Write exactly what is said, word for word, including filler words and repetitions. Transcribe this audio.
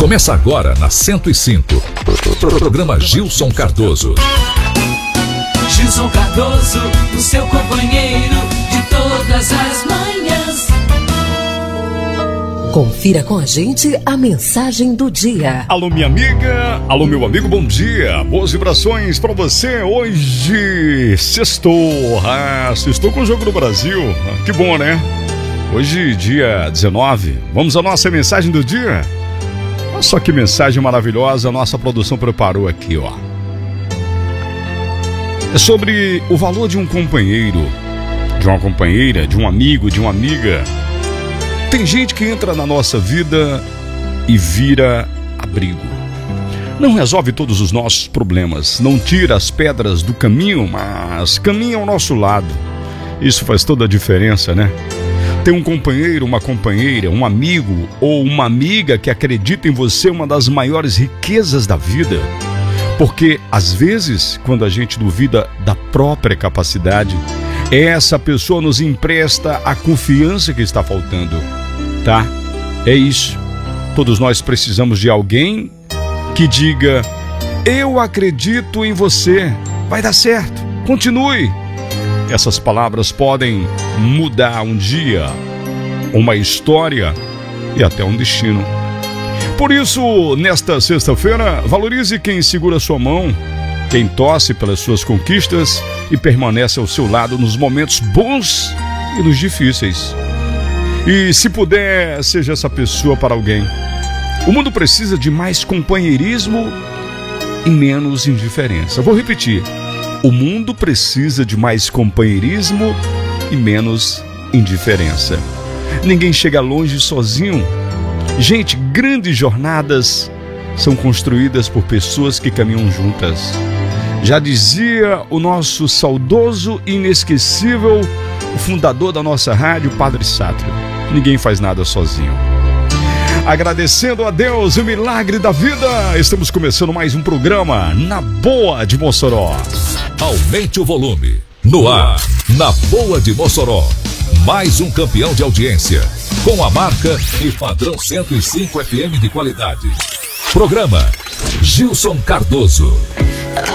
Começa agora na cento e cinco. Programa Gilson Cardoso. Gilson Cardoso, o seu companheiro de todas as manhãs. Confira com a gente a mensagem do dia. Alô, minha amiga, alô, meu amigo, bom dia. Boas vibrações pra você. Hoje, sextou. Ah, sextou com o Jogo do Brasil. Que bom, né? Hoje, dia dezenove. Vamos à nossa mensagem do dia? Olha só que mensagem maravilhosa a nossa produção preparou aqui, ó. É sobre o valor de um companheiro, de uma companheira, de um amigo, de uma amiga. Tem gente que entra na nossa vida e vira abrigo. Não resolve todos os nossos problemas, não tira as pedras do caminho, mas caminha ao nosso lado. Isso faz toda a diferença, né? Ter um companheiro, uma companheira, um amigo ou uma amiga que acredita em você é uma das maiores riquezas da vida. Porque, às vezes, quando a gente duvida da própria capacidade, essa pessoa nos empresta a confiança que está faltando, tá? É isso. Todos nós precisamos de alguém que diga: eu acredito em você, vai dar certo, continue. Essas palavras podem mudar um dia, uma história e até um destino. Por isso, nesta sexta-feira, valorize quem segura sua mão, quem torce pelas suas conquistas e permanece ao seu lado nos momentos bons e nos difíceis. E se puder, seja essa pessoa para alguém. O mundo precisa de mais companheirismo e menos indiferença. Vou repetir. O mundo precisa de mais companheirismo e menos indiferença. Ninguém chega longe sozinho. Gente, grandes jornadas são construídas por pessoas que caminham juntas. Já dizia o nosso saudoso e inesquecível, o fundador da nossa rádio, Padre Sátrio: ninguém faz nada sozinho. Agradecendo a Deus o milagre da vida, estamos começando mais um programa Na Boa de Mossoró. Aumente o volume. No ar, Na Boa de Mossoró. Mais um campeão de audiência, com a marca e padrão cento e cinco F M de qualidade. Programa Gilson Cardoso.